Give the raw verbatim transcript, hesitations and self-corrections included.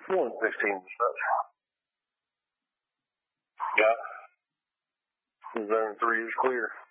More than sixteen percent. Yeah. Zone three is clear.